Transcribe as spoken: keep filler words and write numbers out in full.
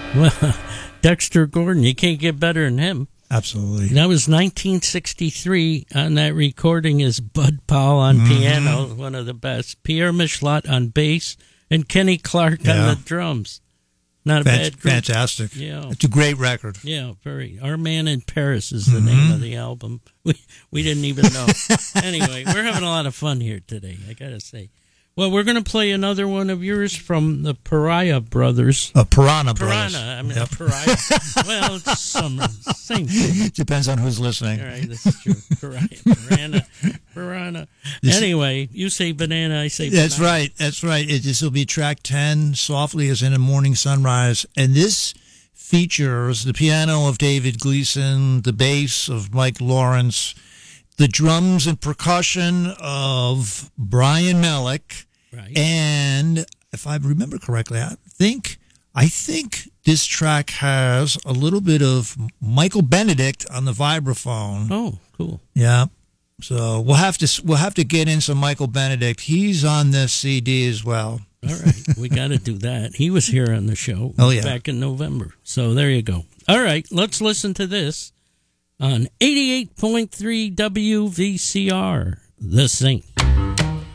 Well, Dexter Gordon, you can't get better than him. Absolutely. That was nineteen sixty-three. On that recording is Bud Powell on mm-hmm. piano, one of the best. Pierre Michelot on bass, and Kenny Clark yeah. on the drums. Not a Fan- bad group. Fantastic. Yeah. It's a great record. Yeah, very. Our Man in Paris is the mm-hmm. name of the album. We we didn't even know. Anyway, we're having a lot of fun here today, I got to say. Well, we're going to play another one of yours from the Pariah Brothers. Uh, Piranha Brothers. Piranha. I mean, yep. Pariah. Well, it's some, same thing. Depends on who's listening. All right, this is true. Pariah. Piranha. Piranha. This anyway, you say banana, I say banana. That's right. That's right. It, this will be track ten, Softly as in a Morning Sunrise. And this features the piano of David Gleason, the bass of Mike Lawrence, the drums and percussion of Brian Melick. Right. And if I remember correctly, I think I think this track has a little bit of Michael Benedict on the vibraphone. Oh, cool. Yeah. So we'll have to we'll have to get in some Michael Benedict. He's on this C D as well. All right, we got to do that. He was here on the show oh, yeah. back in November. So there you go. All right, let's listen to this on eighty-eight point three W V C R, The Saint.